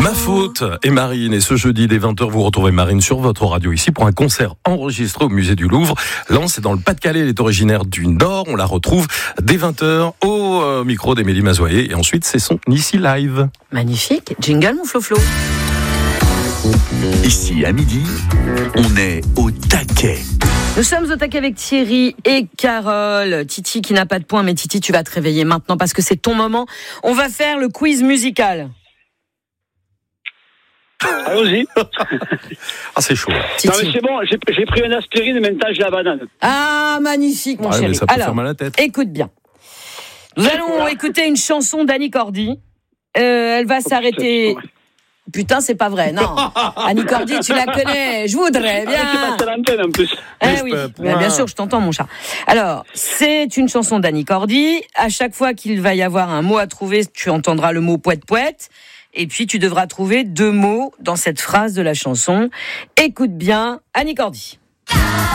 Ma faute et Marine. Et ce jeudi dès 20h, vous retrouvez Marine sur votre radio ici pour un concert enregistré au musée du Louvre. Lens est dans le Pas-de-Calais, elle est originaire du Nord. On la retrouve dès 20h au micro d'Émilie Mazoyer. Et ensuite, c'est son Ici Live. Magnifique. Jingle, mon Flo-Flo. Ici, à midi, on est au taquet. Nous sommes au taquet avec Thierry et Carole. Titi qui n'a pas de points, mais Titi, tu vas te réveiller maintenant parce que c'est ton moment. On va faire le quiz musical. Allons-y. Ah, c'est chaud. Titi. Non, mais c'est bon, j'ai pris une aspirine et maintenant j'ai la banane. Ah, magnifique, mon Ouais, chéri. mais ça peut Alors, faire mal à la tête. écoute bien. Nous allons écouter une chanson d'Annie Cordy. Elle va s'arrêter... Putain, c'est pas vrai, non. Annie Cordy, tu la connais. Je voudrais bien. C'est pas à l'antenne en plus. Oui, bien sûr, je t'entends, mon chat. Alors, c'est une chanson d'Annie Cordy. À chaque fois qu'il va y avoir un mot à trouver, tu entendras le mot poète-poète. Et puis, tu devras trouver 2 mots dans cette phrase de la chanson. Écoute bien, Annie Cordy.